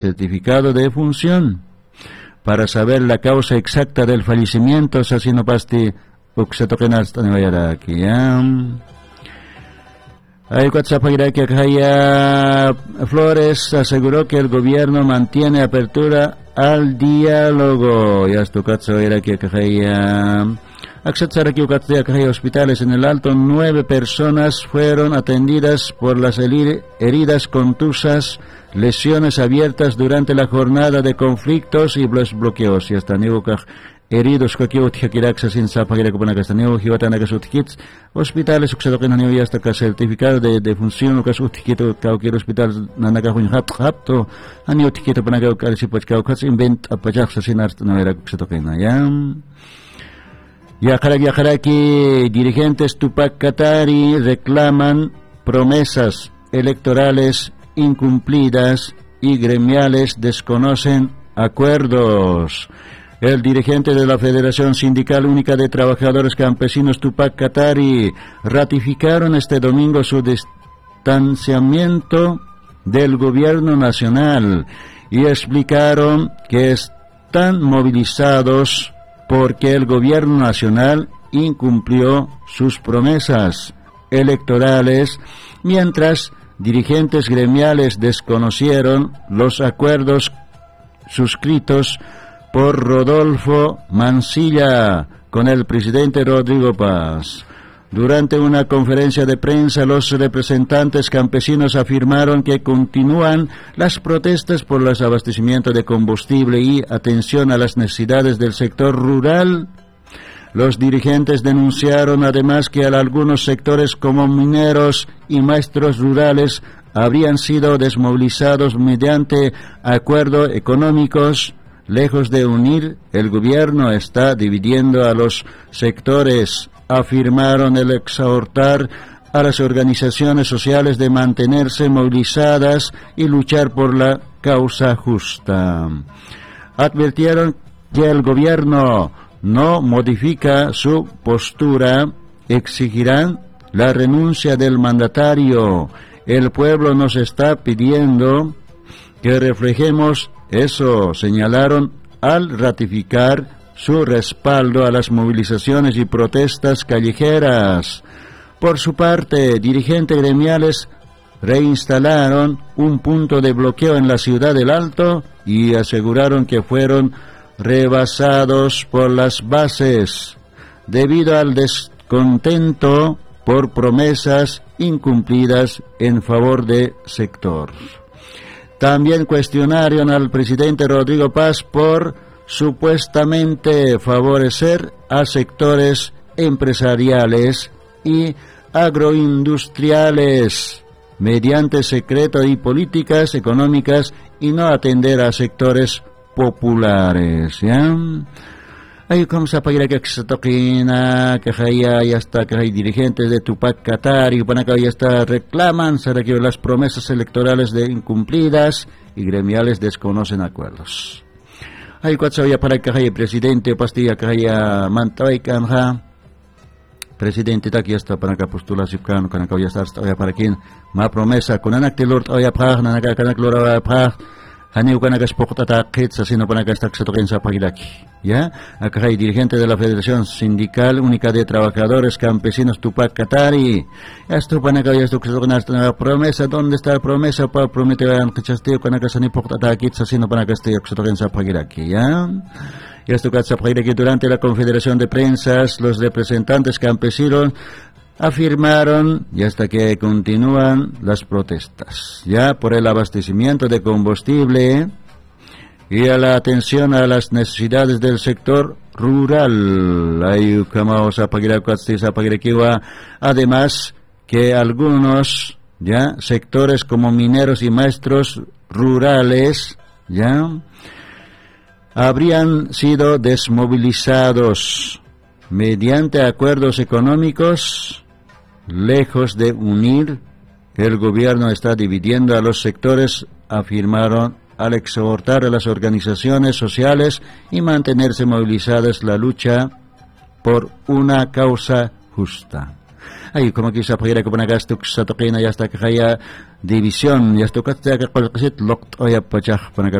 certificado de defunción para saber la causa exacta del fallecimiento. Así no pasti uksatokenas tanewayaraki. Hay que Jaya Flores aseguró que el gobierno mantiene apertura al diálogo. Ya esto que Jaya hospitales en el Alto. 9 personas fueron atendidas por las heridas contusas, lesiones abiertas durante la jornada de conflictos y los bloqueos. Y hasta heridos sin hospitales y hasta que certificado de defunción cualquier hospital nanakajun hapto para invent Yajaraki, dirigentes Tupac Katari reclaman promesas electorales incumplidas y gremiales desconocen acuerdos. El dirigente de la Federación Sindical Única de Trabajadores Campesinos Tupac Katari ratificaron este domingo su distanciamiento del gobierno nacional y explicaron que están movilizados porque el gobierno nacional incumplió sus promesas electorales, mientras dirigentes gremiales desconocieron los acuerdos suscritos por Rodolfo Mancilla con el presidente Rodrigo Paz. Durante una conferencia de prensa, los representantes campesinos afirmaron que continúan las protestas por el abastecimiento de combustible y atención a las necesidades del sector rural. Los dirigentes denunciaron además que algunos sectores como mineros y maestros rurales habrían sido desmovilizados mediante acuerdos económicos. Lejos de unir, el gobierno está dividiendo a los sectores. Afirmaron el exhortar a las organizaciones sociales de mantenerse movilizadas y luchar por la causa justa. Advirtieron que el gobierno no modifica su postura, exigirán la renuncia del mandatario. El pueblo nos está pidiendo que reflejemos eso, señalaron al ratificar su respaldo a las movilizaciones y protestas callejeras. Por su parte, dirigentes gremiales reinstalaron un punto de bloqueo en la ciudad del Alto y aseguraron que fueron rebasados por las bases debido al descontento por promesas incumplidas en favor del sector. También cuestionaron al presidente Rodrigo Paz por supuestamente favorecer a sectores empresariales y agroindustriales mediante secreto y políticas económicas y no atender a sectores populares. ¿Ya? Ay, como se apaga que se toquina, que ya está, que hay dirigentes de Tupac Katari, para que ya está reclaman, será que las promesas electorales de incumplidas y gremiales desconocen acuerdos. Hay cuatro ya para que haya presidente pastilla que haya mantay kanja presidente taki hasta para que postulación kan kana ya está para quien ma promesa con anak tilur ya pa na kanak lura pa hani ukana kas pokota kit sa sino para que está que toquen sa pagilaki ya acá hay dirigente de la Federación Sindical Única de Trabajadores Campesinos Tupac Katari. Esto para que ya esto que se toquen hasta promesa. ¿Dónde está la promesa para prometer que chasteo kana kas ni pokota kit sa sino para que esté que se toquen sa pagilaki ya. Y esto que durante la Confederación de Prensas, los representantes campesinos afirmaron, y hasta que continúan las protestas, ya por el abastecimiento de combustible y a la atención a las necesidades del sector rural. Además que algunos ya sectores como mineros y maestros rurales ya habrían sido desmovilizados mediante acuerdos económicos. Lejos de unir, el gobierno está dividiendo a los sectores, afirmaron al exhortar a las organizaciones sociales y mantenerse movilizadas la lucha por una causa justa. ay como quizá pudiera que panagastuk sa toquina ya hasta que haya división ya esto que colqasit loct oya pachaj